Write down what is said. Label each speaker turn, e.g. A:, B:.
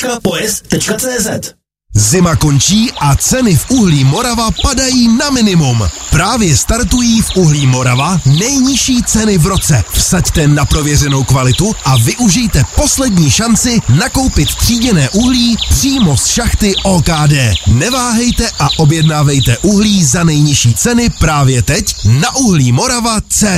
A: www.pojes.cz.
B: Zima končí a ceny v Uhlí Morava padají na minimum. Právě startují v Uhlí Morava nejnižší ceny v roce. Vsaďte na prověřenou kvalitu a využijte poslední šanci nakoupit tříděné uhlí přímo z šachty OKD. Neváhejte a objednávejte uhlí za nejnižší ceny právě teď na uhlímorava.cz.